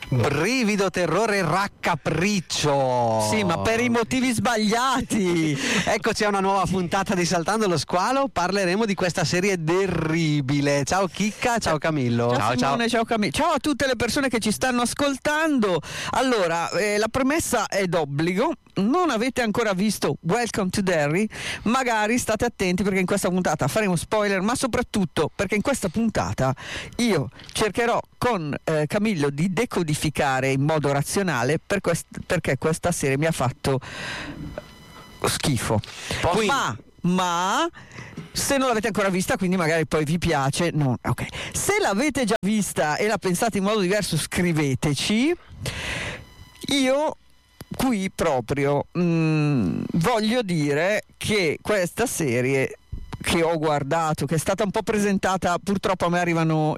Brivido, terrore, raccapriccio. Sì, ma per i motivi sbagliati. Eccoci a una nuova puntata di Saltando lo Squalo. Parleremo di questa serie terribile. Ciao Chicca, ciao Camillo. Ciao Simone, ciao Camillo. Ciao a tutte le persone che ci stanno ascoltando. Allora, la premessa è d'obbligo. Non avete ancora visto Welcome to Derry? Magari state attenti, perché in questa puntata faremo spoiler, ma soprattutto perché in questa puntata io cercherò con Camillo di decodificare in modo razionale perché questa serie mi ha fatto schifo. Ma se non l'avete ancora vista, quindi magari poi vi piace, no, ok. Se l'avete già vista e la pensate in modo diverso, scriveteci. Io qui proprio voglio dire che questa serie che ho guardato, che è stata un po' presentata, purtroppo a me arrivano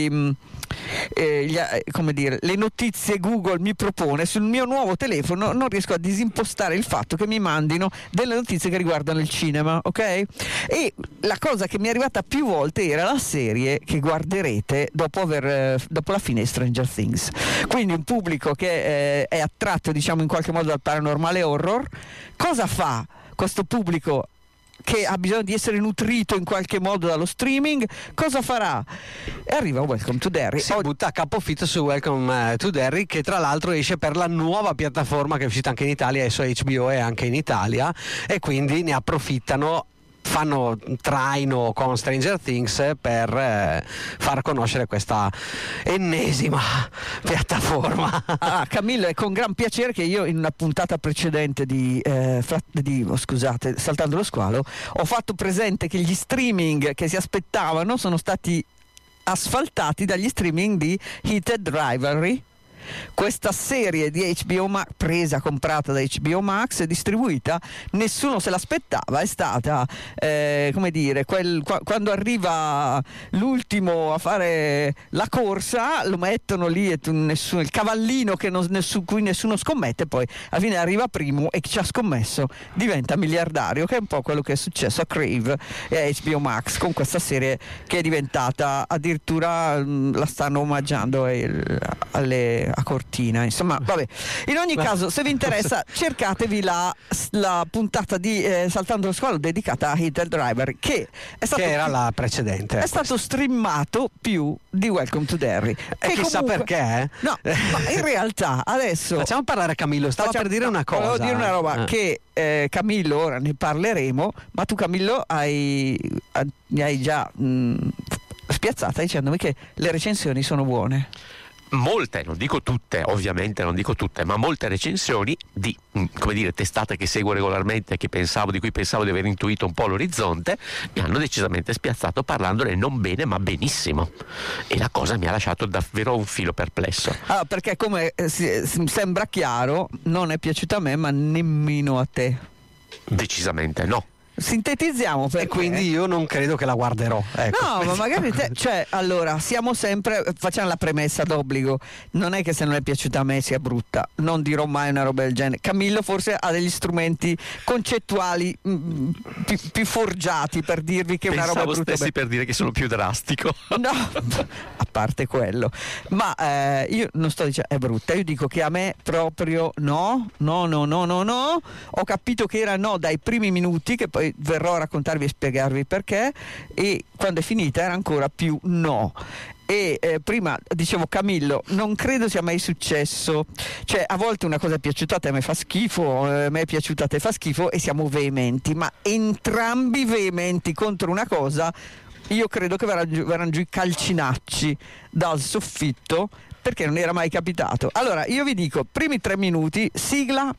le notizie Google mi propone sul mio nuovo telefono, non riesco a disimpostare il fatto che mi mandino delle notizie che riguardano il cinema, ok? E la cosa che mi è arrivata più volte era la serie che guarderete dopo la fine di Stranger Things. Quindi un pubblico che è attratto, diciamo, in qualche modo dal paranormale horror. Cosa fa questo pubblico che ha bisogno di essere nutrito in qualche modo dallo streaming? Cosa farà? E arriva Welcome to Derry. Si butta a capofitto su Welcome to Derry, che tra l'altro esce per la nuova piattaforma che è uscita anche in Italia, adesso HBO è anche in Italia, e quindi ne approfittano, fanno traino con Stranger Things per far conoscere questa ennesima piattaforma. Camillo, è con gran piacere che io in una puntata precedente di Saltando lo Squalo ho fatto presente che gli streaming che si aspettavano sono stati asfaltati dagli streaming di Heated Rivalry, questa serie di HBO Max, comprata da HBO Max e distribuita. Nessuno se l'aspettava, è stata quando arriva l'ultimo a fare la corsa, lo mettono lì e il cavallino su cui nessuno scommette, poi alla fine arriva primo e chi ci ha scommesso diventa miliardario, che è un po' quello che è successo a Crave e a HBO Max con questa serie, che è diventata addirittura, la stanno omaggiando a Cortina, insomma, vabbè. In ogni caso, se vi interessa, cercatevi la puntata di Saltando lo Squalo dedicata a Heated Driver, che era la precedente. È stato streamato più di Welcome to Derry. E chissà perché? No, ma in realtà adesso facciamo parlare Camillo. Stavo per dire una cosa. Volevo dire una roba che Camillo, ora ne parleremo, ma tu Camillo mi hai già spiazzata dicendomi che le recensioni sono buone. Molte, non dico tutte, ovviamente non dico tutte, ma molte recensioni di, testate che seguo regolarmente, di cui pensavo di aver intuito un po' l'orizzonte, mi hanno decisamente spiazzato parlandone non bene ma benissimo, e la cosa mi ha lasciato davvero un filo perplesso. Perché come sembra chiaro, non è piaciuta a me, ma nemmeno a te. Decisamente no. Sintetizziamo, perché... E quindi io non credo che la guarderò, ecco. No, ma magari allora facciamo la premessa d'obbligo. Non è che se non è piaciuta a me sia brutta, non dirò mai una roba del genere. Camillo forse ha degli strumenti concettuali più forgiati per dirvi che una roba è brutta. Stessi per dire che sono più drastico. No, a parte quello, ma io non sto dicendo è brutta, io dico che a me proprio no. Ho capito che era no dai primi minuti, che poi verrò a raccontarvi e spiegarvi perché, e quando è finita era ancora più no. E prima dicevo, Camillo, non credo sia mai successo, cioè a volte una cosa è piaciuta a te, a me fa schifo, a me è piaciuta a te fa schifo, e siamo veementi, ma entrambi veementi contro una cosa, io credo che verranno giù i calcinacci dal soffitto, perché non era mai capitato. Allora io vi dico, primi 3 minuti, sigla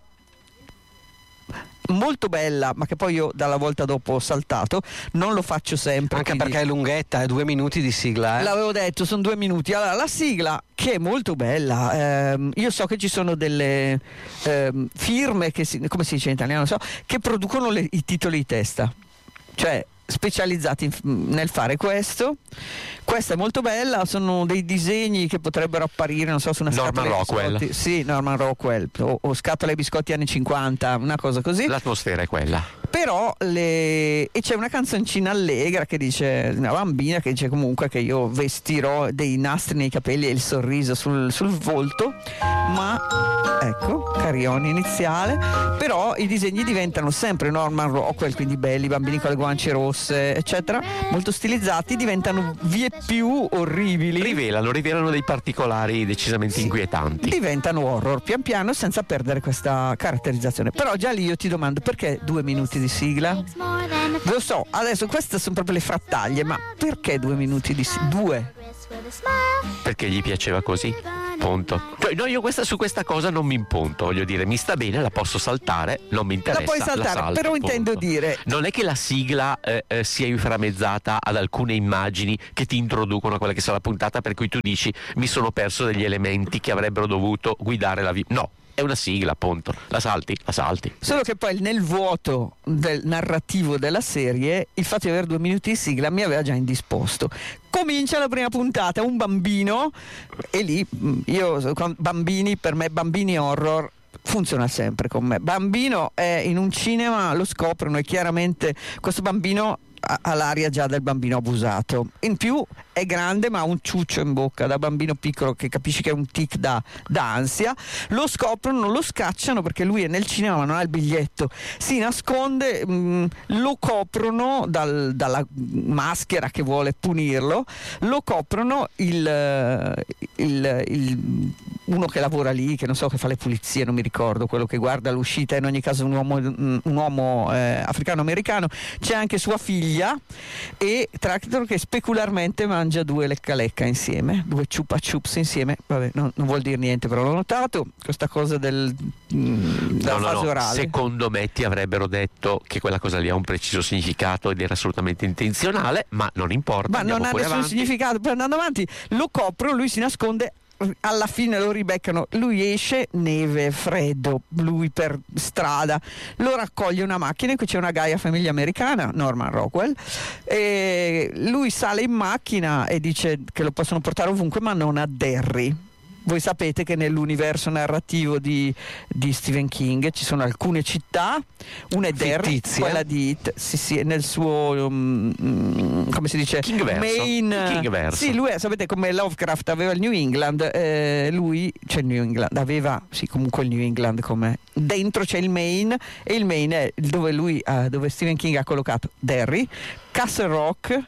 molto bella, ma che poi io dalla volta dopo ho saltato, non lo faccio sempre, anche perché è lunghetta, 2 minuti di sigla, l'avevo detto, sono 2 minuti. Allora la sigla, che è molto bella, io so che ci sono delle firme come si dice in italiano, che producono i titoli di testa, cioè specializzati nel fare questo. Questa è molto bella, sono dei disegni che potrebbero apparire, non so, su una Norman scatola Rockwell. di biscotti. Sì, Norman Rockwell o scatola di biscotti anni 50, una cosa così. L'atmosfera è quella. Però e c'è una canzoncina allegra che dice, una bambina che dice comunque che io vestirò dei nastri nei capelli e il sorriso sul volto, ma ecco, carillon iniziale, però i disegni diventano sempre Norman Rockwell, quindi belli, bambini con le guance rosse, eccetera, molto stilizzati, diventano vie più orribili. Rivelano dei particolari decisamente inquietanti. Diventano horror pian piano senza perdere questa caratterizzazione. Però già lì io ti domando, perché 2 minuti di sigla? Lo so, adesso queste sono proprio le frattaglie, ma perché 2 minuti di sigla? 2? Perché gli piaceva così, punto. Cioè, no, io su questa cosa non mi impunto, voglio dire, mi sta bene, la posso saltare, non mi interessa. La puoi saltare, salto, però punto. intendo dire, non è che la sigla sia inframmezzata ad alcune immagini che ti introducono a quella che sarà la puntata, per cui tu dici mi sono perso degli elementi che avrebbero dovuto guidare la vita. No, è una sigla, appunto. La salti. Solo che poi nel vuoto del narrativo della serie il fatto di avere 2 minuti di sigla mi aveva già indisposto. Comincia la prima puntata, un bambino, e lì io con bambini, per me bambini horror funziona sempre con me. Bambino è in un cinema, lo scoprono, e chiaramente questo bambino ha l'aria già del bambino abusato. In più è grande ma ha un ciuccio in bocca da bambino piccolo che capisci che è un tic da ansia. Lo scoprono, lo scacciano perché lui è nel cinema ma non ha il biglietto, si nasconde, lo coprono dalla maschera che vuole punirlo, lo coprono uno che lavora lì, che non so, che fa le pulizie, non mi ricordo, quello che guarda l'uscita, in ogni caso un uomo africano-americano. C'è anche sua figlia e tra l'altro che specularmente mangia 2 lecca insieme, 2 chupa chups insieme. Vabbè, non vuol dire niente, però l'ho notato questa cosa della fase orale. Secondo me ti avrebbero detto che quella cosa lì ha un preciso significato ed era assolutamente intenzionale, ma non importa. Ma non ha nessun significato. Poi andando avanti lo coprono, lui si nasconde, alla fine lo ribeccano, lui esce, neve, freddo, lui per strada, lo raccoglie una macchina in cui c'è una gaia famiglia americana, Norman Rockwell, e lui sale in macchina e dice che lo possono portare ovunque ma non a Derry. Voi sapete che nell'universo narrativo di Stephen King ci sono alcune città, una è Derry, quella di nel suo come si dice, Kingverso. Sì, lui sapete come Lovecraft aveva il New England, lui c'è il New England, aveva comunque il New England, come dentro c'è il Maine, e il Maine è dove Stephen King ha collocato Derry, Castle Rock,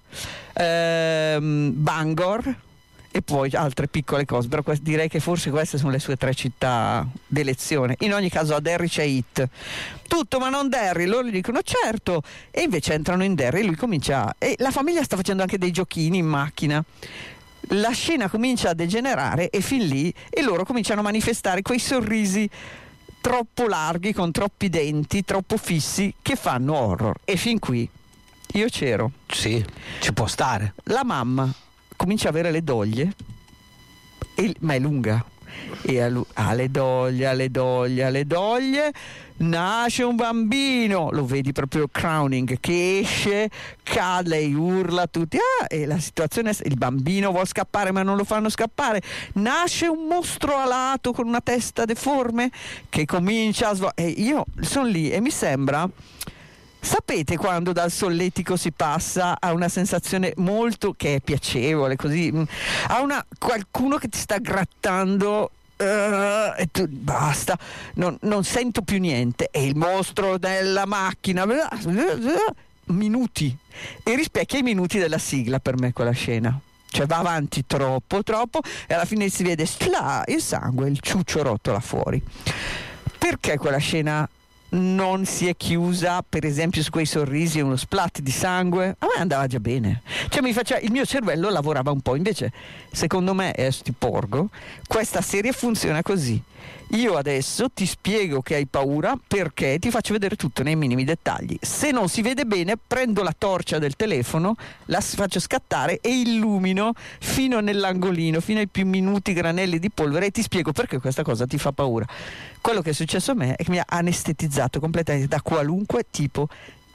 Bangor e poi altre piccole cose, però direi che forse queste sono le sue 3 città d'elezione. In ogni caso a Derry c'è It, tutto ma non Derry, loro gli dicono certo, e invece entrano in Derry e lui comincia, e la famiglia sta facendo anche dei giochini in macchina. La scena comincia a degenerare e fin lì, e loro cominciano a manifestare quei sorrisi troppo larghi, con troppi denti, troppo fissi, che fanno horror. E fin qui io c'ero. Sì, ci può stare. La mamma comincia a avere le doglie, ma è lunga, e alle doglie nasce un bambino, lo vedi proprio crowning, che esce, cade, lei urla, tutti e la situazione è, il bambino vuole scappare ma non lo fanno scappare, nasce un mostro alato con una testa deforme che comincia a e io sono lì e mi sembra, sapete quando dal solletico si passa a una sensazione molto che è piacevole, così, a qualcuno che ti sta grattando e tu basta, non sento più niente, e il mostro della macchina, minuti, e rispecchia i minuti della sigla per me quella scena. Cioè va avanti troppo e alla fine si vede il sangue, il ciuccio rotto là fuori. Perché quella scena non si è chiusa, per esempio, su quei sorrisi e uno splat di sangue? A me andava già bene, cioè il mio cervello lavorava un po', invece secondo me, ti porgo, questa serie funziona così. Io adesso ti spiego che hai paura perché ti faccio vedere tutto nei minimi dettagli. Se non si vede bene, prendo la torcia del telefono, la faccio scattare e illumino fino nell'angolino, fino ai più minuti granelli di polvere, e ti spiego perché questa cosa ti fa paura. Quello che è successo a me è che mi ha anestetizzato completamente da qualunque tipo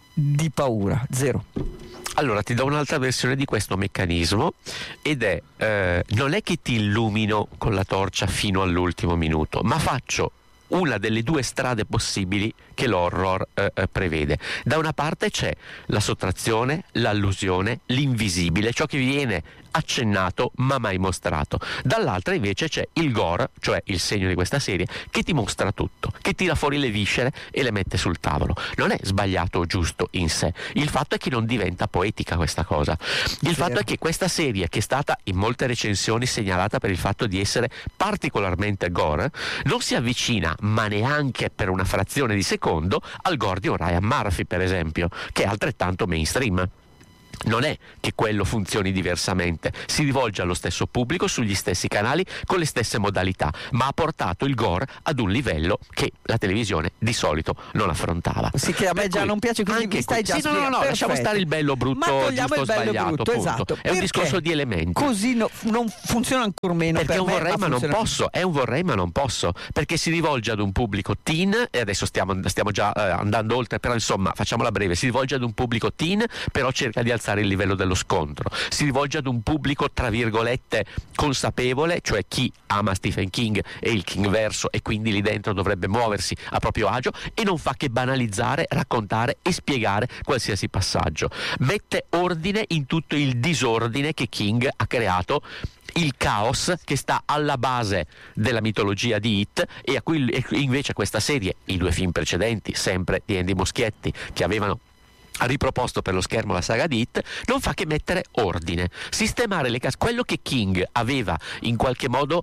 di paura, zero. Allora ti do un'altra versione di questo meccanismo, ed è non è che ti illumino con la torcia fino all'ultimo minuto, ma faccio una delle due strade possibili che l'horror prevede. Da una parte c'è la sottrazione, l'allusione, l'invisibile, ciò che viene accennato ma mai mostrato. Dall'altra invece c'è il gore, cioè il segno di questa serie, che ti mostra tutto, che tira fuori le viscere e le mette sul tavolo. Non è sbagliato o giusto in sé, il fatto è che non diventa poetica questa cosa. Il fatto è che questa serie, che è stata in molte recensioni segnalata per il fatto di essere particolarmente gore, non si avvicina, ma neanche per una frazione di secondo, al gore di un Ryan Murphy, per esempio, che è altrettanto mainstream. Non è che quello funzioni diversamente, si rivolge allo stesso pubblico sugli stessi canali con le stesse modalità, ma ha portato il gore ad un livello che la televisione di solito non affrontava. Sì, che a me già non piace, quindi mi stai già sì, no, lasciamo stare il bello, brutto, giusto, sbagliato, brutto, punto. Esatto. È un discorso di elementi. Così non funziona ancora meno. Perché per un me, vorrei ma non funziona. posso, è un vorrei ma non posso, perché si rivolge ad un pubblico teen, e adesso stiamo già andando oltre, però insomma facciamola breve, si rivolge ad un pubblico teen, però cerca di alzare il livello dello scontro, si rivolge ad un pubblico tra virgolette consapevole, cioè chi ama Stephen King e il King verso, e quindi lì dentro dovrebbe muoversi a proprio agio, e non fa che banalizzare, raccontare e spiegare qualsiasi passaggio. Mette ordine in tutto il disordine che King ha creato, il caos che sta alla base della mitologia di It, e a cui invece questa serie, i due film precedenti sempre di Andy Muschietti, che avevano riproposto per lo schermo la saga di It, non fa che mettere ordine, sistemare le case. Quello che King aveva in qualche modo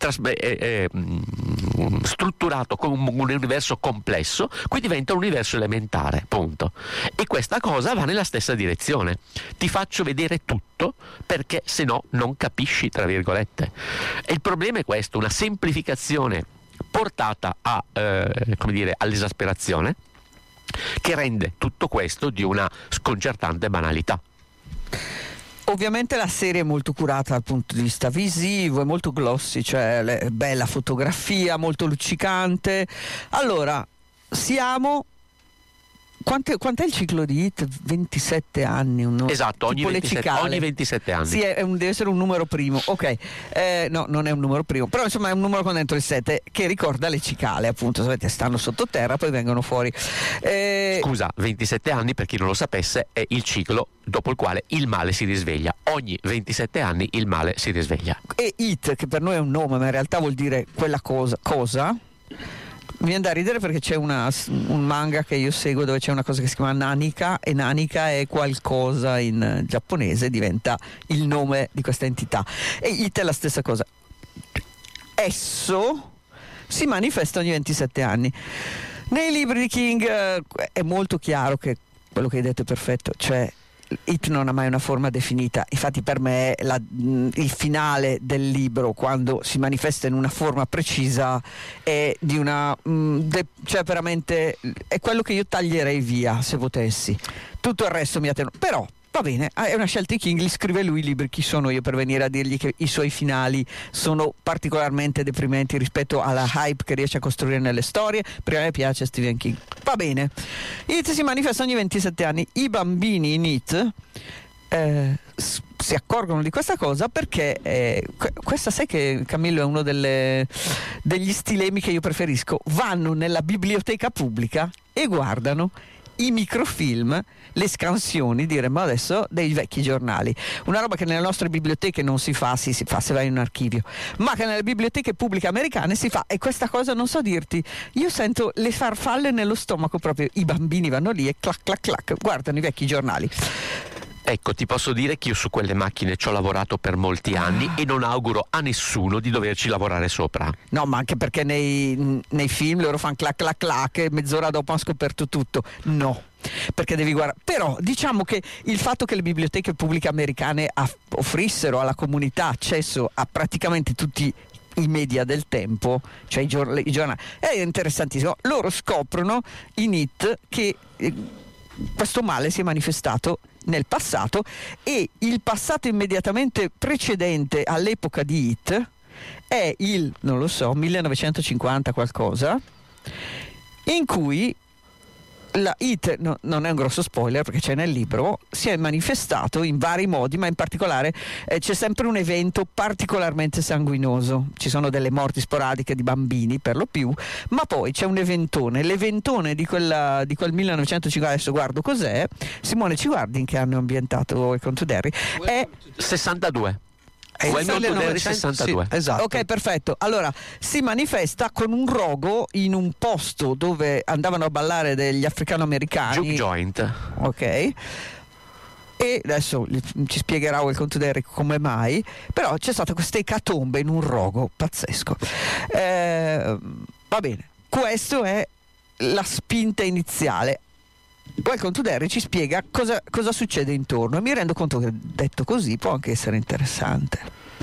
strutturato come un universo complesso, qui diventa un universo elementare, punto. E questa cosa va nella stessa direzione. Ti faccio vedere tutto, perché se no non capisci, tra virgolette. E il problema è questo, una semplificazione portata a all'esasperazione, che rende tutto questo di una sconcertante banalità. Ovviamente la serie è molto curata dal punto di vista visivo, è molto glossy, cioè bella fotografia, molto luccicante. Allora, quant'è il ciclo di It? 27 anni. Esatto, ogni 27 anni. Sì, deve essere un numero primo. Ok, no, non è un numero primo, però insomma è un numero con dentro il 7 che ricorda le cicale, appunto. Sapete, stanno sottoterra, poi vengono fuori. Scusa, 27 anni, per chi non lo sapesse, è il ciclo dopo il quale il male si risveglia. Ogni 27 anni il male si risveglia. E It, che per noi è un nome, ma in realtà vuol dire quella cosa. Mi viene da ridere perché c'è un manga che io seguo dove c'è una cosa che si chiama Nanika, e Nanika è qualcosa in giapponese, diventa il nome di questa entità. E It è la stessa cosa. Esso si manifesta ogni 27 anni. Nei libri di King è molto chiaro che quello che hai detto è perfetto, cioè It non ha mai una forma definita. Infatti per me il finale del libro, quando si manifesta in una forma precisa, è di una cioè veramente è quello che io taglierei via se potessi. Tutto il resto mi attenua, però va bene, è una scelta di King, li scrive lui i libri, chi sono io per venire a dirgli che i suoi finali sono particolarmente deprimenti rispetto alla hype che riesce a costruire nelle storie. Perché a me piace Stephen King, va bene. It si manifesta ogni 27 anni. I bambini in It si accorgono di questa cosa perché questa, sai che Camillo è uno degli stilemi che io preferisco, vanno nella biblioteca pubblica e guardano i microfilm, le scansioni, diremmo adesso, dei vecchi giornali. Una roba che nelle nostre biblioteche non si fa, si fa se vai in un archivio, ma che nelle biblioteche pubbliche americane si fa. E questa cosa non so dirti, io sento le farfalle nello stomaco proprio. I bambini vanno lì e clac clac clac guardano i vecchi giornali. Ecco, ti posso dire che io su quelle macchine ci ho lavorato per molti anni e non auguro a nessuno di doverci lavorare sopra. No, ma anche perché nei film loro fanno clac clac clac e mezz'ora dopo hanno scoperto tutto. No, perché devi guardare. Però diciamo che il fatto che le biblioteche pubbliche americane offrissero alla comunità accesso a praticamente tutti i media del tempo, cioè i giornali, è interessantissimo. Loro scoprono in It che questo male si è manifestato nel passato, e il passato immediatamente precedente all'epoca di It è il, non lo so, 1950 qualcosa, in cui la Hit, non è un grosso spoiler perché c'è nel libro, si è manifestato in vari modi, ma in particolare c'è sempre un evento particolarmente sanguinoso. Ci sono delle morti sporadiche di bambini per lo più, ma poi c'è un eventone, l'eventone di quel 1950, adesso guardo cos'è. Simone, ci guardi in che anno è ambientato Welcome to Derry? È 62. Welcome to Derry 62. Sì, esatto. Ok, perfetto. Allora, si manifesta con un rogo in un posto dove andavano a ballare degli africano-americani. Juke joint. Ok. E adesso ci spiegherà Welcome to Derry come mai, però c'è stata questa ecatombe in un rogo pazzesco. Va bene, questo è la spinta iniziale. Welcome to Derry ci spiega cosa succede intorno, e mi rendo conto che detto così può anche essere interessante,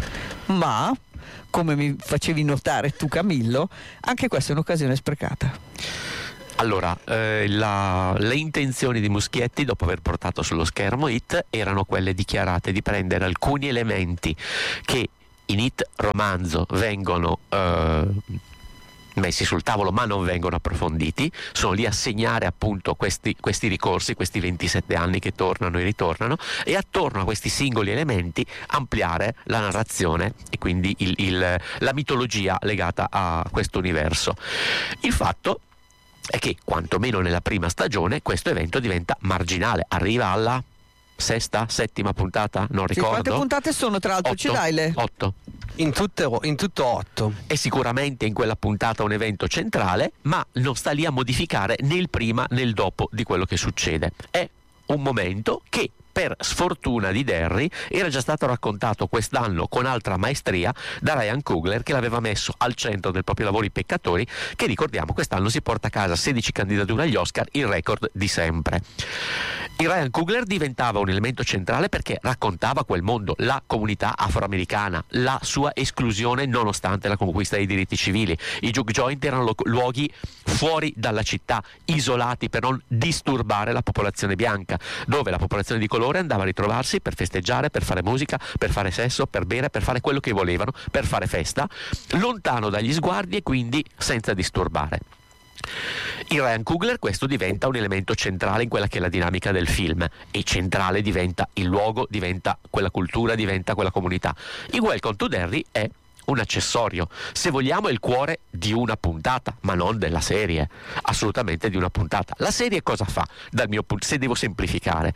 ma come mi facevi notare tu, Camillo, anche questa è un'occasione sprecata. Allora, le intenzioni di Muschietti, dopo aver portato sullo schermo Hit, erano quelle dichiarate di prendere alcuni elementi che in Hit romanzo vengono messi sul tavolo ma non vengono approfonditi, sono lì a segnare appunto questi ricorsi, questi 27 anni che tornano e ritornano, e attorno a questi singoli elementi ampliare la narrazione e quindi la mitologia legata a questo universo. Il fatto è che quantomeno nella prima stagione questo evento diventa marginale, arriva alla sesta, settima puntata, non ricordo. Quante puntate sono, tra l'altro? 8, ci dai le 8. In tutto 8. È sicuramente in quella puntata un evento centrale, ma non sta lì a modificare né il prima né il dopo di quello che succede. È un momento che, per sfortuna di Derry, era già stato raccontato quest'anno con altra maestria da Ryan Coogler, che l'aveva messo al centro del proprio lavoro I Peccatori, che ricordiamo quest'anno si porta a casa 16 candidature agli Oscar, il record di sempre. Il Ryan Coogler diventava un elemento centrale perché raccontava quel mondo, la comunità afroamericana, la sua esclusione nonostante la conquista dei diritti civili. I juke joint erano luoghi fuori dalla città, isolati per non disturbare la popolazione bianca, dove la popolazione di colore andava a ritrovarsi per festeggiare, per fare musica, per fare sesso, per bere, per fare quello che volevano, per fare festa, lontano dagli sguardi e quindi senza disturbare. In Ryan Coogler questo diventa un elemento centrale in quella che è la dinamica del film, e centrale diventa il luogo, diventa quella cultura, diventa quella comunità. In Welcome to Derry è un accessorio, se vogliamo è il cuore di una puntata, ma non della serie, assolutamente di una puntata. La serie cosa fa, dal mio punto, se devo semplificare?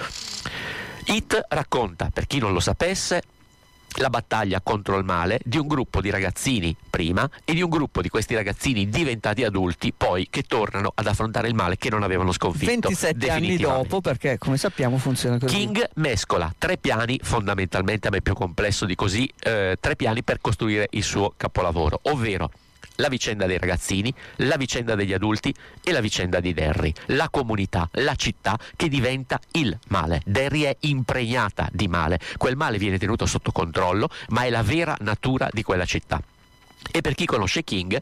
Hit racconta, per chi non lo sapesse, la battaglia contro il male di un gruppo di ragazzini prima e di un gruppo di questi ragazzini diventati adulti poi, che tornano ad affrontare il male che non avevano sconfitto 27 anni dopo, perché come sappiamo funziona così. King mescola 3 piani, fondamentalmente, a me più complesso di così, 3 piani per costruire il suo capolavoro, ovvero la vicenda dei ragazzini, la vicenda degli adulti e la vicenda di Derry, la comunità, la città che diventa il male. Derry è impregnata di male, quel male viene tenuto sotto controllo, ma è la vera natura di quella città. E per chi conosce King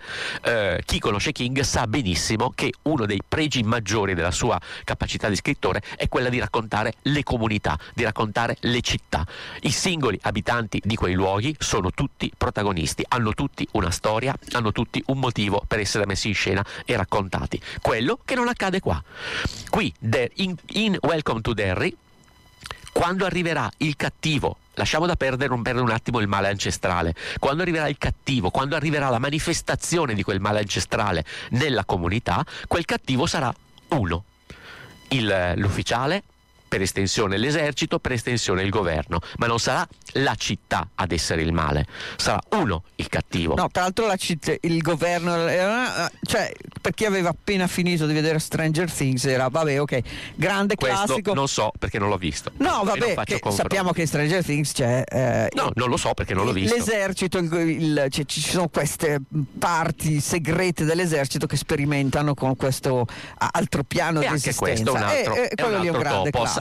sa benissimo che uno dei pregi maggiori della sua capacità di scrittore è quella di raccontare le comunità, di raccontare le città. I singoli abitanti di quei luoghi sono tutti protagonisti, hanno tutti una storia, hanno tutti un motivo per essere messi in scena e raccontati. Quello che non accade qua. Qui, in Welcome to Derry, quando arriverà il cattivo, lasciamo da perdere un attimo il male ancestrale, quando arriverà il cattivo, quando arriverà la manifestazione di quel male ancestrale nella comunità, quel cattivo sarà uno, l'ufficiale, per estensione l'esercito, per estensione il governo, ma non sarà la città ad essere il male, sarà uno il cattivo. No, tra l'altro il governo, cioè, per chi aveva appena finito di vedere Stranger Things era, vabbè, ok, grande questo classico. Non so perché non l'ho visto. No, vabbè, sappiamo che in Stranger Things c'è no, non lo so perché non l'ho visto. L'esercito, ci sono queste parti segrete dell'esercito che sperimentano con questo altro piano e di anche esistenza. Questo è un altro quello lì è un grande topo. classico.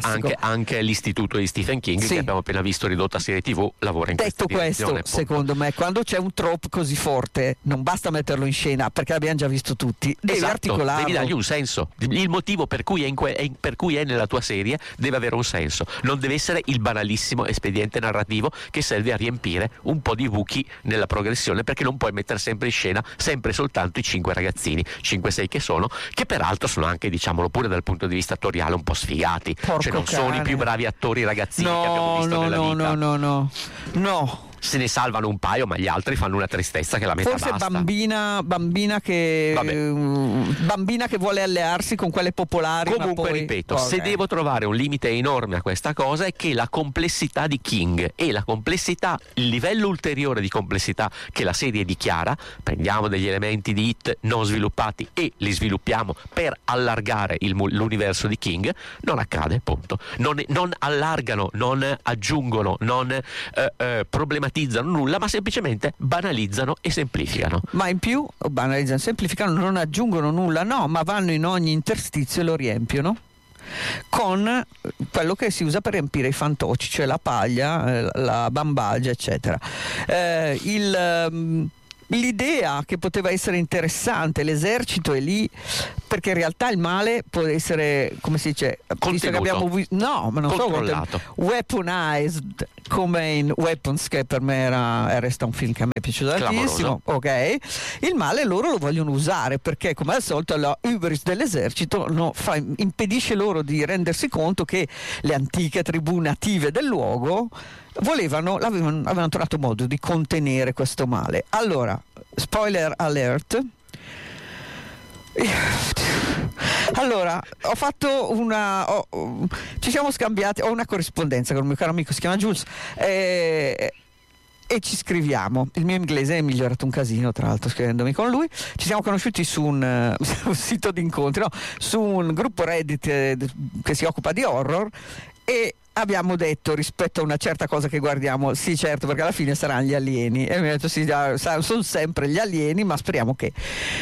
fantastico. Anche l'istituto di Stephen King, Sì. che abbiamo appena visto ridotto a serie TV, lavora in Detto questa questo, direzione. secondo me, quando c'è un trope così forte, non basta metterlo in scena perché l'abbiamo già visto tutti, devi Esatto, articolarlo. devi dargli un senso. Il motivo per cui per cui è nella tua serie deve avere un senso. Non deve essere il banalissimo espediente narrativo che serve a riempire un po' di buchi nella progressione, perché non puoi mettere sempre in scena sempre soltanto i 5 ragazzini, 5-6 che sono, che peraltro sono anche, diciamolo pure dal punto di vista attoriale, un po' sfigati. Porco Cioè non sono i cane. più bravi attori ragazzini che abbiamo visto nella vita. No. Se ne salvano un paio, ma gli altri fanno una tristezza che la metà Forse basta. bambina che vuole allearsi con quelle popolari. Comunque ma poi, ripeto, ok. se devo trovare un limite enorme a questa cosa, è che la complessità di King e la complessità, il livello ulteriore di complessità che la serie dichiara, prendiamo degli elementi di It non sviluppati e li sviluppiamo per allargare l'universo di King, non accade, punto. Non allargano, non aggiungono, non problematizzano nulla, ma semplicemente banalizzano e semplificano. Ma in più banalizzano, semplificano, non aggiungono nulla, no, ma vanno in ogni interstizio e lo riempiono con quello che si usa per riempire i fantocci, cioè la paglia, la bambagia, eccetera. L'idea che poteva essere interessante, l'esercito è lì perché in realtà il male può essere, come si dice, visto che abbiamo no, ma non controllato, weaponized, come in Weapons, che per me resta un film che a me è piaciuto tantissimo, ok? Il male loro lo vogliono usare perché, come al solito, la hubris dell'esercito impedisce loro di rendersi conto che le antiche tribù native del luogo avevano trovato modo di contenere questo male. Allora, spoiler alert. Allora, ho fatto ci siamo scambiati, ho una corrispondenza con un mio caro amico, si chiama Jules, e ci scriviamo. Il mio inglese è migliorato un casino, tra l'altro, scrivendomi con lui. Ci siamo conosciuti su un sito di incontri, su un gruppo Reddit che si occupa di horror, e abbiamo detto, rispetto a una certa cosa che guardiamo, sì certo, perché alla fine saranno gli alieni, e mi ha detto sì, sono sempre gli alieni, ma speriamo che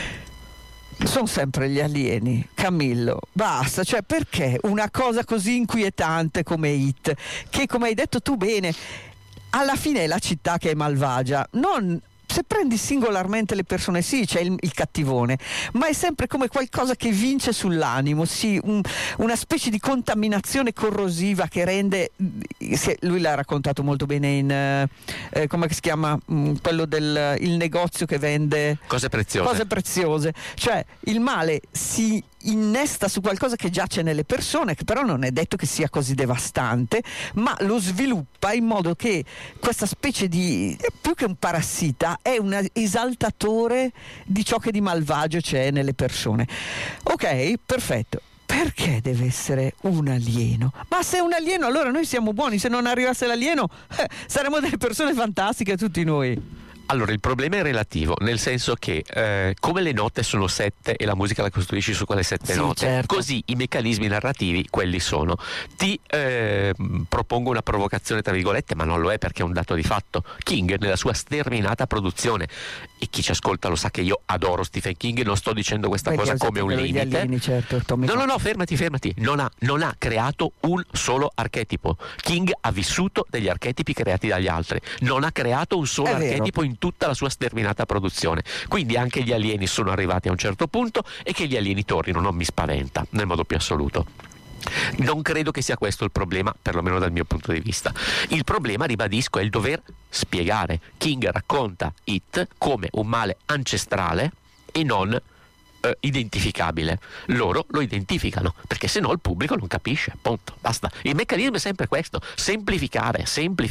sono sempre gli alieni. Camillo, basta, cioè perché una cosa così inquietante come It, che come hai detto tu bene, alla fine è la città che è malvagia, se prendi singolarmente le persone, sì, c'è il cattivone, ma è sempre come qualcosa che vince sull'animo, sì, una specie di contaminazione corrosiva che rende, lui l'ha raccontato molto bene in come si chiama, quello il negozio che vende cose preziose, cioè il male si innesta su qualcosa che giace nelle persone, che però non è detto che sia così devastante, ma lo sviluppa in modo che questa specie di, più che un parassita, è un esaltatore di ciò che di malvagio c'è nelle persone. Ok, perfetto. Perché deve essere un alieno? Ma se è un alieno, allora noi siamo buoni. Se non arrivasse l'alieno, saremmo delle persone fantastiche tutti noi. Allora, il problema è relativo, nel senso che come le note sono 7 e la musica la costruisci su quelle 7 note, certo. Così i meccanismi narrativi quelli sono. Ti propongo una provocazione tra virgolette, ma non lo è perché è un dato di fatto. King, nella sua sterminata produzione, e chi ci ascolta lo sa che io adoro Stephen King, non sto dicendo questa cosa come un limite. Alieni, certo, No, fermati. Non ha creato un solo archetipo. King ha vissuto degli archetipi creati dagli altri, non ha creato un solo archetipo in tutta la sua sterminata produzione. Quindi anche gli alieni sono arrivati a un certo punto, e che gli alieni tornino non mi spaventa nel modo più assoluto. Non credo che sia questo il problema, perlomeno dal mio punto di vista. Il problema, ribadisco, è il dover spiegare. King racconta It come un male ancestrale e non identificabile. Loro lo identificano, perché se no il pubblico non capisce, punto, basta. Il meccanismo è sempre questo: semplificare,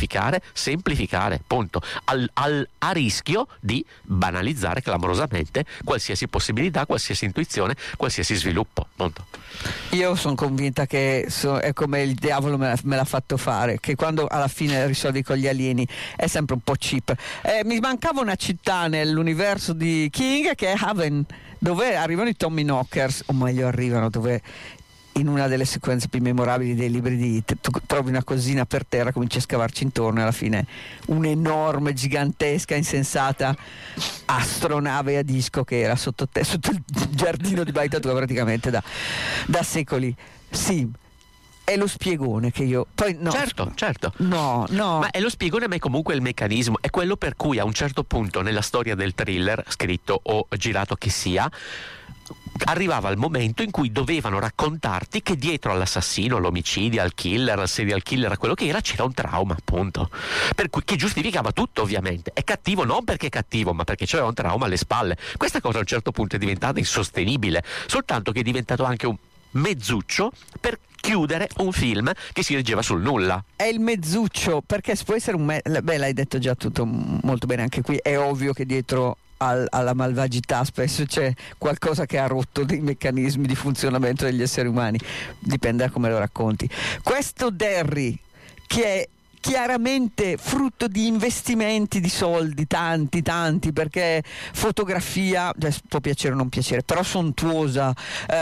punto, a rischio di banalizzare clamorosamente qualsiasi possibilità, qualsiasi intuizione, qualsiasi sviluppo, punto. Io sono convinta che è come il diavolo me l'ha fatto fare, che quando alla fine risolvi con gli alieni è sempre un po' cheap. Mi mancava una città nell'universo di King, che è Haven, dove arrivano i Tommyknockers, o meglio arrivano, dove in una delle sequenze più memorabili dei libri di It tu trovi una cosina per terra, cominci a scavarci intorno e alla fine un'enorme, gigantesca, insensata astronave a disco che era sotto il giardino di Baita tua praticamente da secoli. Sì, è lo spiegone che io poi no. Certo. No. Ma è lo spiegone, ma è comunque il meccanismo, è quello per cui a un certo punto nella storia del thriller, scritto o girato che sia, arrivava il momento in cui dovevano raccontarti che dietro all'assassino, all'omicidio, al killer, al serial killer, a quello che era, c'era un trauma, appunto. Per cui, che giustificava tutto, ovviamente. È cattivo non perché è cattivo, ma perché c'era un trauma alle spalle. Questa cosa a un certo punto è diventata insostenibile, soltanto che è diventato anche un mezzuccio per chiudere un film che si reggeva sul nulla. È il mezzuccio, perché può essere beh, l'hai detto già tutto molto bene anche qui. È ovvio che dietro alla malvagità spesso c'è qualcosa che ha rotto dei meccanismi di funzionamento degli esseri umani, dipende da come lo racconti. Questo Derry, che è chiaramente frutto di investimenti di soldi, tanti, perché fotografia, può piacere o non piacere, però sontuosa,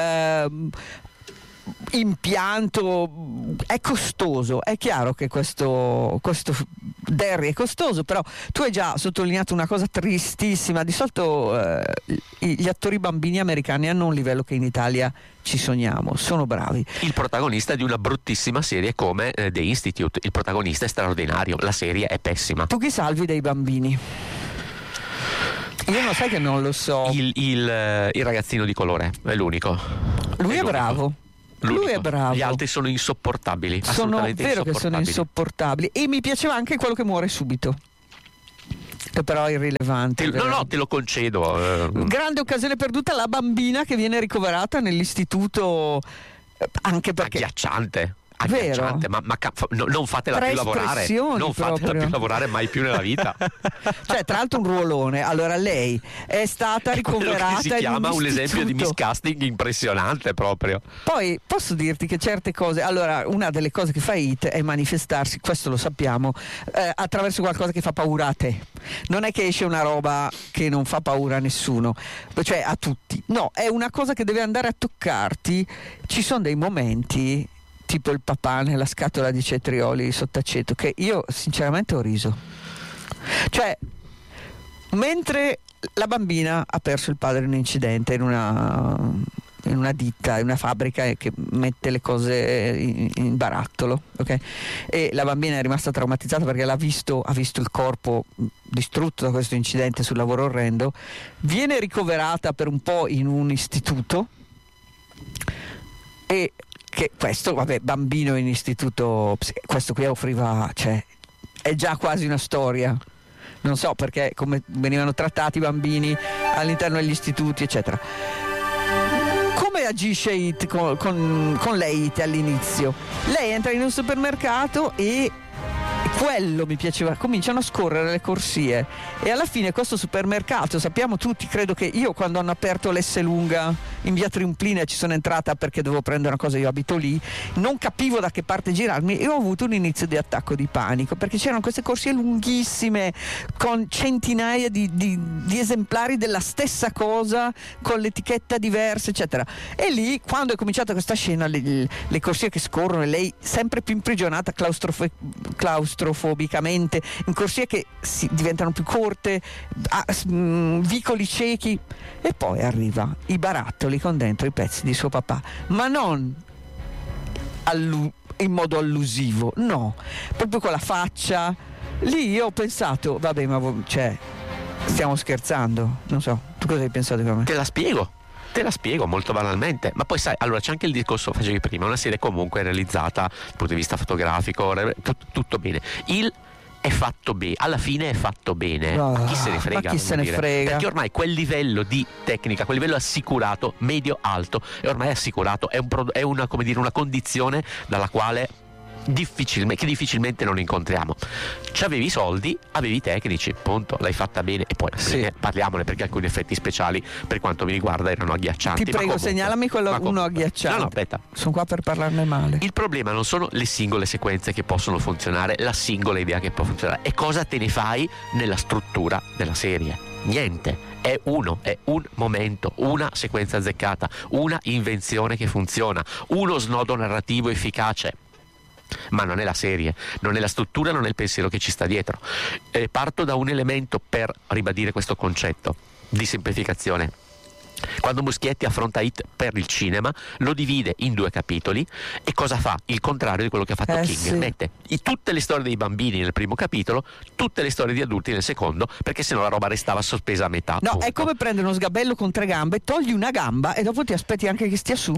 impianto, è costoso. È chiaro che questo Derry è costoso, però tu hai già sottolineato una cosa tristissima. Di solito gli attori bambini americani hanno un livello che in Italia ci sogniamo, sono bravi. Il protagonista di una bruttissima serie come The Institute, il protagonista è straordinario, la serie è pessima. Tu chi salvi dei bambini? Io non sai che non lo so. Il ragazzino di colore è l'unico. Lui è bravo. L'unico. Lui è bravo. Gli altri sono insopportabili. Sono vero che sono insopportabili. E mi piaceva anche quello che muore subito, che però è irrilevante. Te lo concedo. Grande occasione perduta, la bambina che viene ricoverata nell'istituto, anche perché agghiacciante. Vero? Ma non fatela più lavorare, non fatela più lavorare mai più nella vita. Cioè, tra l'altro un ruolone. Allora, lei è stata ricoverata, che si chiama un esempio di miscasting impressionante proprio. Poi posso dirti che certe cose, allora, una delle cose che fa It è manifestarsi, questo lo sappiamo, attraverso qualcosa che fa paura a te. Non è che esce una roba che non fa paura a nessuno, cioè a tutti, no, è una cosa che deve andare a toccarti. Ci sono dei momenti, tipo il papà nella scatola di cetrioli sott'aceto, che io sinceramente ho riso. Cioè, mentre la bambina ha perso il padre in un incidente in una ditta, in una fabbrica che mette le cose in barattolo, ok? E la bambina è rimasta traumatizzata perché ha visto il corpo distrutto da questo incidente sul lavoro orrendo, viene ricoverata per un po' in un istituto, e che questo, bambino in istituto, questo qui offriva, cioè è già quasi una storia. Non so perché, come venivano trattati i bambini all'interno degli istituti, eccetera. Come agisce It con lei It all'inizio? Lei entra in un supermercato e quello mi piaceva, cominciano a scorrere le corsie e alla fine questo supermercato, sappiamo tutti, credo che io quando hanno aperto l'Esselunga in via Triumplina ci sono entrata perché dovevo prendere una cosa, io abito lì, non capivo da che parte girarmi e ho avuto un inizio di attacco di panico perché c'erano queste corsie lunghissime con centinaia di esemplari della stessa cosa con l'etichetta diversa, eccetera. E lì, quando è cominciata questa scena, le corsie che scorrono e lei sempre più imprigionata claustrofobicamente in corsie che diventano più corte, vicoli ciechi, e poi arriva i barattoli con dentro i pezzi di suo papà, ma non in modo allusivo, no, proprio con la faccia. Lì io ho pensato, vabbè, ma stiamo scherzando, non so, tu cosa hai pensato di me? Te la spiego molto banalmente, ma poi sai, allora c'è anche il discorso che facevi prima, una serie comunque realizzata dal punto di vista fotografico, tutto bene, è fatto bene, alla fine è fatto bene, chi se ne frega, perché ormai quel livello di tecnica, quel livello assicurato, medio alto, è ormai assicurato, è una, come dire, una condizione dalla quale difficilmente non incontriamo. C'avevi i soldi, avevi i tecnici, punto, l'hai fatta bene. E poi parliamone, perché alcuni effetti speciali per quanto mi riguarda erano agghiaccianti. Ti prego, segnalami uno agghiacciante. No, aspetta, sono qua per parlarne male. Il problema non sono le singole sequenze che possono funzionare, la singola idea che può funzionare, è cosa te ne fai nella struttura della serie. Niente, è un momento, una sequenza azzeccata, una invenzione che funziona, uno snodo narrativo efficace. Ma non è la serie, non è la struttura, non è il pensiero che ci sta dietro. Parto da un elemento per ribadire questo concetto di semplificazione. Quando Muschietti affronta It per il cinema, lo divide in 2 capitoli e cosa fa? Il contrario di quello che ha fatto King. Sì. Mette tutte le storie dei bambini nel primo capitolo, tutte le storie di adulti nel secondo, perché sennò la roba restava sospesa a metà. No, punto. è come prendere uno sgabello con 3 gambe, togli una gamba e dopo ti aspetti anche che stia su.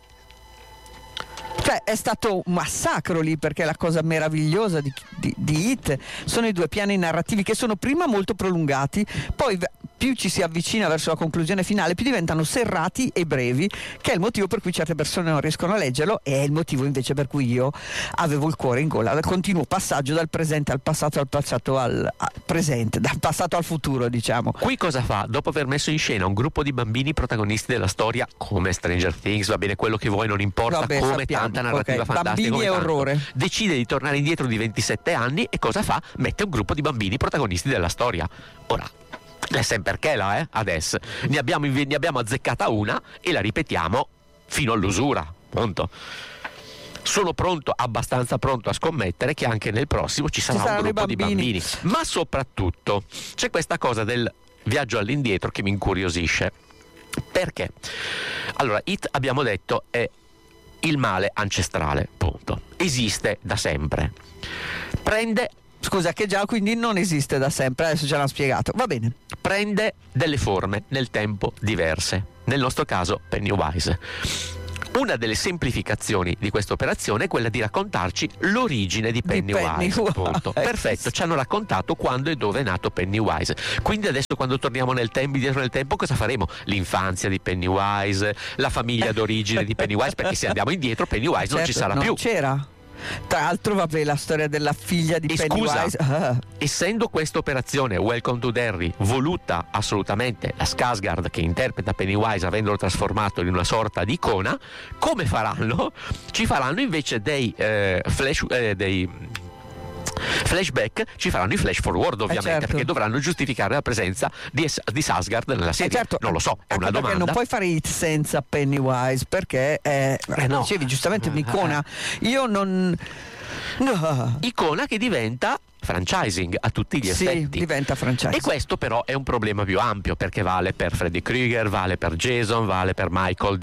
Cioè è stato un massacro lì, perché la cosa meravigliosa di It sono i 2 piani narrativi che sono prima molto prolungati, poi più ci si avvicina verso la conclusione finale più diventano serrati e brevi, che è il motivo per cui certe persone non riescono a leggerlo, e è il motivo invece per cui io avevo il cuore in gola, il continuo passaggio dal presente al passato, al passato al presente, dal passato al futuro, diciamo. Qui cosa fa? Dopo aver messo in scena un gruppo di bambini protagonisti della storia, come Stranger Things, va bene quello che vuoi, non importa, Vabbè, come sappiamo. tanta narrativa Ok, fantastica, bambini come e tanto. orrore. Decide di tornare indietro di 27 anni e cosa fa? Mette un gruppo di bambini protagonisti della storia. Ora, è sempre che là, adesso ne abbiamo azzeccata una e la ripetiamo fino all'usura, punto. Sono abbastanza pronto a scommettere che anche nel prossimo ci sarà un gruppo di bambini. Ma soprattutto c'è questa cosa del viaggio all'indietro che mi incuriosisce. Perché? Allora, It, abbiamo detto, è il male ancestrale, punto. Esiste da sempre. Scusa, che già quindi non esiste da sempre, adesso ce l'hanno spiegato, va bene. Prende delle forme nel tempo diverse, nel nostro caso Pennywise. Una delle semplificazioni di questa operazione è quella di raccontarci l'origine di Pennywise. Punto. Perfetto, ci hanno raccontato quando e dove è nato Pennywise. Quindi adesso quando torniamo indietro nel tempo, cosa faremo? L'infanzia di Pennywise, la famiglia d'origine di Pennywise, perché se andiamo indietro Pennywise non ci sarà non più. C'era. Tra l'altro, vabbè, la storia della figlia di Pennywise. Scusa, essendo questa operazione Welcome to Derry voluta assolutamente da Skarsgård, che interpreta Pennywise avendolo trasformato in una sorta di icona, come faranno? Ci faranno invece dei flashback, ci faranno i flash forward ovviamente, certo. perché dovranno giustificare la presenza di Skarsgård nella serie. Certo, non lo so, è una domanda. Non puoi fare It senza Pennywise, perché no. dicevi giustamente un'icona. Io non... No. Icona che diventa franchising a tutti gli effetti. Sì, diventa franchising. E questo però è un problema più ampio, perché vale per Freddy Krueger, vale per Jason, vale per Michael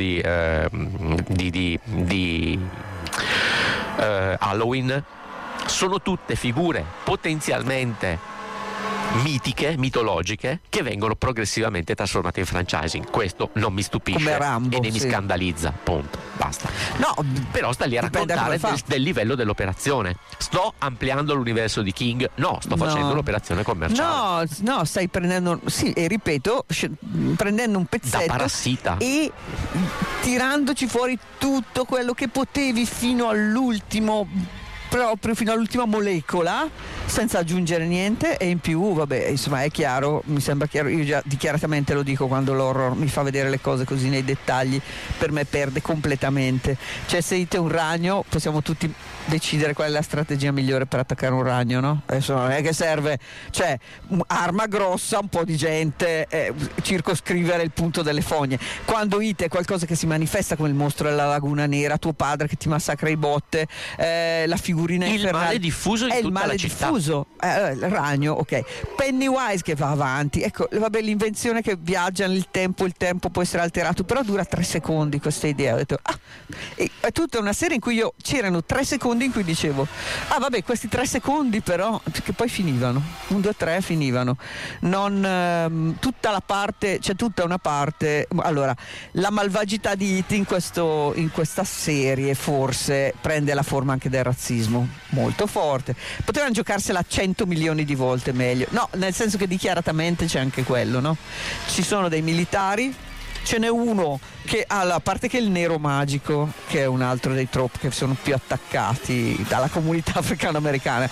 di Halloween. Sono tutte figure potenzialmente mitiche, mitologiche, che vengono progressivamente trasformate in franchising. Questo non mi stupisce, come Rambo, e né mi sì. scandalizza, punto, basta. No, però sta lì a raccontare del livello dell'operazione. Sto ampliando l'universo di King? No, sto facendo un'operazione commerciale. No, stai prendendo, sì, e ripeto, prendendo un pezzetto da parassita e tirandoci fuori tutto quello che potevi fino all'ultimo, proprio fino all'ultima molecola, senza aggiungere niente. E in più, vabbè, insomma, è chiaro, mi sembra chiaro, io già dichiaratamente lo dico, quando l'horror mi fa vedere le cose così nei dettagli, per me perde completamente. Cioè, se dite un ragno, possiamo tutti decidere qual è la strategia migliore per attaccare un ragno, no? Adesso non è che serve, cioè, arma grossa, un po' di gente, circoscrivere il punto delle fogne. Quando It è qualcosa che si manifesta come il mostro della laguna nera, tuo padre che ti massacra i botte, la figurina il infernale, male diffuso in tutta la città. Il ragno, ok. Pennywise che va avanti, ecco, vabbè, l'invenzione che viaggia nel tempo, il tempo può essere alterato, però dura 3 secondi questa idea. Ho detto, è tutta una serie in cui c'erano 3 secondi in cui dicevo, vabbè, questi 3 secondi però, che poi finivano, 1, 2, 3 finivano. Non tutta la parte, c'è tutta una parte. Allora, la malvagità di It in questa serie forse prende la forma anche del razzismo molto forte. Potevano giocarsela 100 milioni di volte meglio, no, nel senso che dichiaratamente c'è anche quello, no? Ci sono dei militari, ce n'è uno che ha, a parte che il nero magico, che è un altro dei trope che sono più attaccati dalla comunità africano-americana.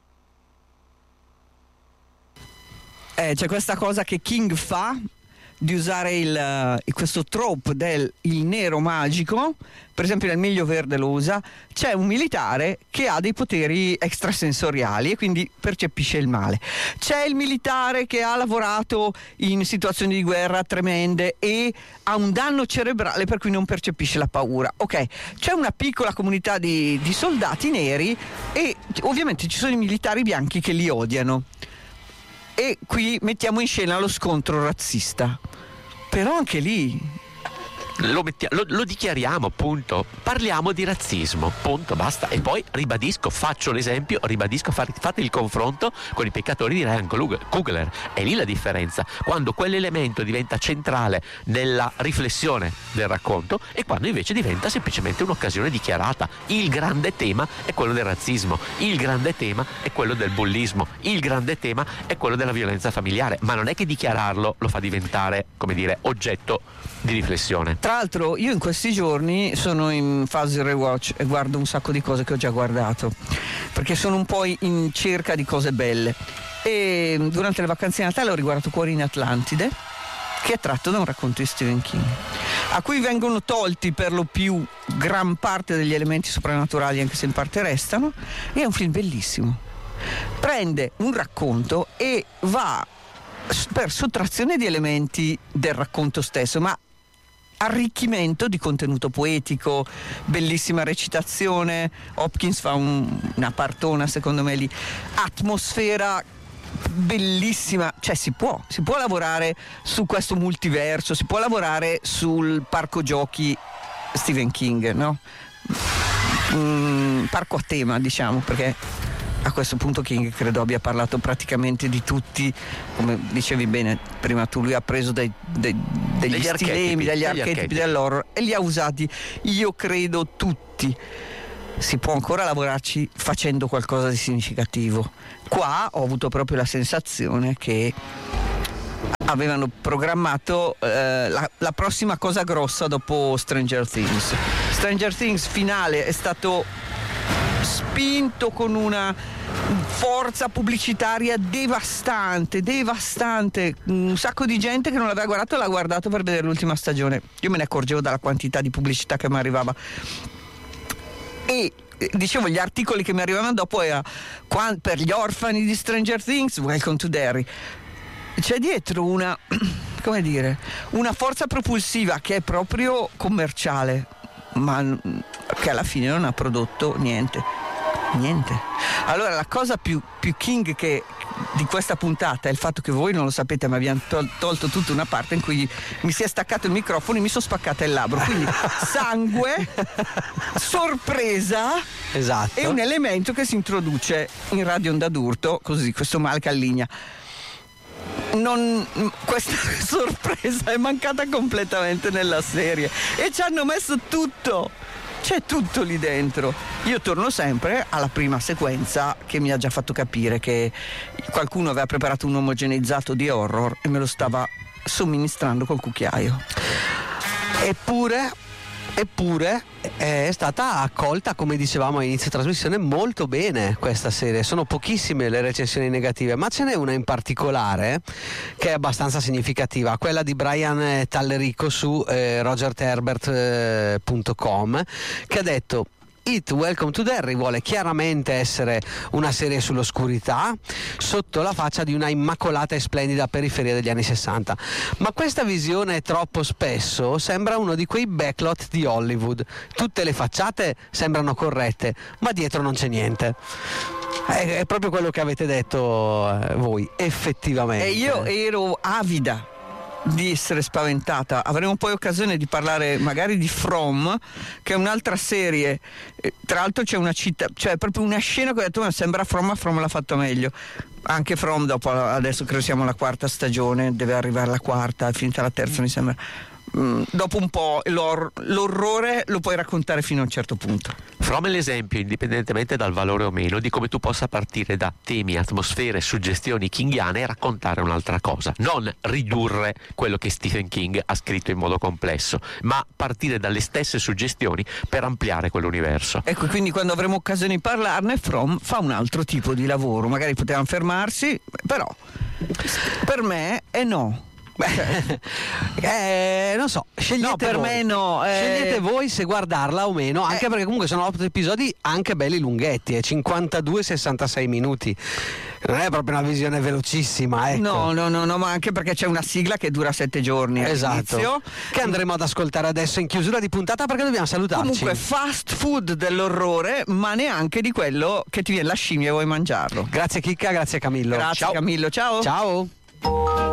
C'è questa cosa che King fa di usare questo trope del il nero magico. Per esempio nel Miglio Verde lo usa. C'è un militare che ha dei poteri extrasensoriali e quindi percepisce il male. C'è il militare che ha lavorato in situazioni di guerra tremende e ha un danno cerebrale per cui non percepisce la paura. Ok, c'è una piccola comunità di soldati neri e ovviamente ci sono i militari bianchi che li odiano. E qui mettiamo in scena lo scontro razzista, Però anche lì lo dichiariamo, punto. Parliamo di razzismo, punto, basta. E poi faccio l'esempio, fate il confronto con I peccatori di Ryan Coogler. È lì la differenza, quando quell'elemento diventa centrale nella riflessione del racconto e quando invece diventa semplicemente un'occasione dichiarata. Il grande tema è quello del razzismo, il grande tema è quello del bullismo, il grande tema è quello della violenza familiare, ma non è che dichiararlo lo fa diventare, come dire, oggetto di riflessione. Tra l'altro io in questi giorni sono in fase rewatch e guardo un sacco di cose che ho già guardato, perché sono un po' in cerca di cose belle, e durante le vacanze di Natale ho riguardato Cuori in Atlantide, che è tratto da un racconto di Stephen King, a cui vengono tolti per lo più gran parte degli elementi soprannaturali, anche se in parte restano, e è un film bellissimo. Prende un racconto e va per sottrazione di elementi del racconto stesso, ma arricchimento di contenuto poetico, bellissima recitazione, Hopkins fa una partona secondo me lì, atmosfera bellissima, cioè si può lavorare su questo multiverso, si può lavorare sul parco giochi Stephen King, no? Parco a tema, diciamo, perché a questo punto King credo abbia parlato praticamente di tutti, come dicevi bene prima tu, lui ha preso degli stilemi, degli archetipi dell'horror e li ha usati, io credo, tutti. Si può ancora lavorarci facendo qualcosa di significativo. Qua ho avuto proprio la sensazione che avevano programmato la prossima cosa grossa dopo Stranger Things. Stranger Things finale è stato spinto con una forza pubblicitaria devastante, un sacco di gente che non l'aveva guardato l'ha guardato per vedere l'ultima stagione. Io me ne accorgevo dalla quantità di pubblicità che mi arrivava, e dicevo, gli articoli che mi arrivavano dopo era per gli orfani di Stranger Things, Welcome to Derry. C'è dietro una forza propulsiva che è proprio commerciale, ma che alla fine non ha prodotto niente. Allora la cosa più King di questa puntata è il fatto che voi non lo sapete, ma abbiamo tolto tutta una parte in cui mi si è staccato il microfono e mi sono spaccata il labbro, quindi sangue, sorpresa, esatto, e un elemento che si introduce in Radio Onda d'Urto, così, questo mal calligna. Questa sorpresa è mancata completamente nella serie e ci hanno messo tutto, c'è tutto lì dentro. Io torno sempre alla prima sequenza che mi ha già fatto capire che qualcuno aveva preparato un omogeneizzato di horror e me lo stava somministrando col cucchiaio. Eppure è stata accolta, come dicevamo a inizio trasmissione, molto bene questa serie. Sono pochissime le recensioni negative, ma ce n'è una in particolare che è abbastanza significativa, quella di Brian Tallerico su rogerterbert.com, che ha detto: It Welcome to Derry vuole chiaramente essere una serie sull'oscurità sotto la faccia di una immacolata e splendida periferia degli anni 60, ma questa visione troppo spesso sembra uno di quei backlot di Hollywood. Tutte le facciate sembrano corrette, ma dietro non c'è niente. È proprio quello che avete detto voi, effettivamente. E io ero avida di essere spaventata. Avremo poi occasione di parlare magari di From, che è un'altra serie, tra l'altro c'è una città, cioè proprio una scena che ho detto: ma sembra From, ma From l'ha fatto meglio. Anche From dopo, adesso credo siamo alla quarta stagione, deve arrivare la quarta, è finita la terza mi sembra. Dopo un po' l'orrore lo puoi raccontare fino a un certo punto. From è l'esempio, indipendentemente dal valore o meno, di come tu possa partire da temi, atmosfere, suggestioni kinghiane e raccontare un'altra cosa, non ridurre quello che Stephen King ha scritto in modo complesso, ma partire dalle stesse suggestioni per ampliare quell'universo. Ecco, quindi quando avremo occasione di parlarne, From fa un altro tipo di lavoro, magari potevamo fermarsi, però per me è no. Non so, scegliete no, per voi. me no, scegliete voi se guardarla o meno, anche perché comunque sono 8 episodi anche belli lunghetti, 52-66 minuti, non è proprio una visione velocissima, ecco. No, ma anche perché c'è una sigla che dura 7 giorni, esatto, che andremo ad ascoltare adesso in chiusura di puntata, perché dobbiamo salutarci. Comunque fast food dell'orrore, ma neanche di quello che ti viene la scimmia e vuoi mangiarlo. Grazie Chicca, grazie Camillo. Grazie. Ciao Camillo, ciao. Ciao.